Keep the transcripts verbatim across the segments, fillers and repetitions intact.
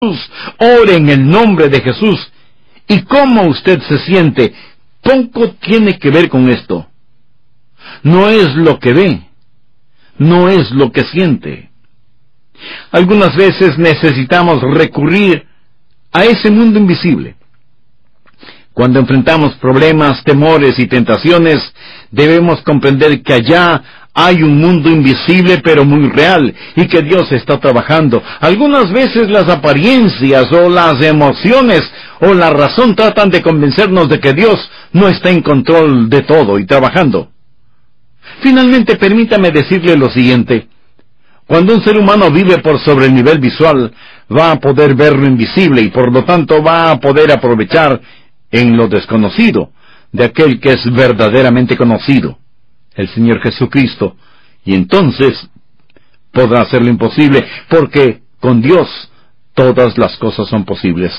Ore en el nombre de Jesús. ¿Y cómo usted se siente? Poco tiene que ver con esto. No es lo que ve, no es lo que siente. Algunas veces necesitamos recurrir a ese mundo invisible. Cuando enfrentamos problemas, temores y tentaciones, debemos comprender que allá hay un mundo invisible pero muy real, y que Dios está trabajando. Algunas veces las apariencias o las emociones o la razón tratan de convencernos de que Dios no está en control de todo y trabajando. Finalmente, permítame decirle lo siguiente. Cuando un ser humano vive por sobre el nivel visual, va a poder ver lo invisible y por lo tanto va a poder aprovechar en lo desconocido de aquel que es verdaderamente conocido, el Señor Jesucristo, y entonces podrá hacer lo imposible, porque con Dios todas las cosas son posibles.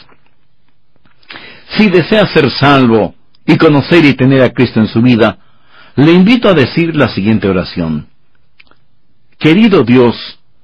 Si desea ser salvo y conocer y tener a Cristo en su vida, le invito a decir la siguiente oración. Querido Dios,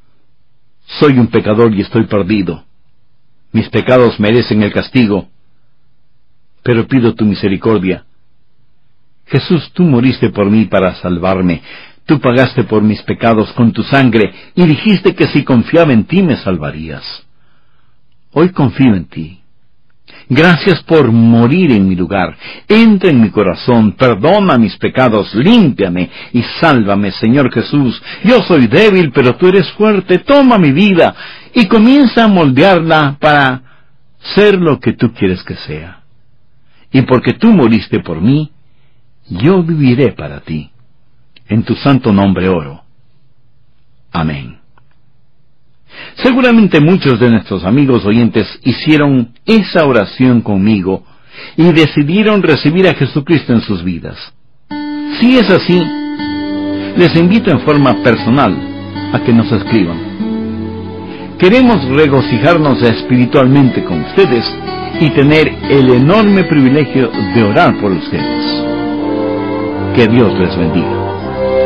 soy un pecador y estoy perdido. Mis pecados merecen el castigo, pero pido tu misericordia. Jesús, tú moriste por mí para salvarme. Tú pagaste por mis pecados con tu sangre y dijiste que si confiaba en ti me salvarías. Hoy confío en ti. Gracias por morir en mi lugar. Entra en mi corazón, perdona mis pecados, límpiame y sálvame, Señor Jesús. Yo soy débil, pero tú eres fuerte. Toma mi vida y comienza a moldearla para ser lo que tú quieres que sea. Y porque tú moriste por mí, yo viviré para ti. En tu santo nombre oro. Amén. Seguramente muchos de nuestros amigos oyentes hicieron esa oración conmigo y decidieron recibir a Jesucristo en sus vidas. Si es así, les invito en forma personal a que nos escriban. Queremos regocijarnos espiritualmente con ustedes y tener el enorme privilegio de orar por ustedes. Que Dios les bendiga.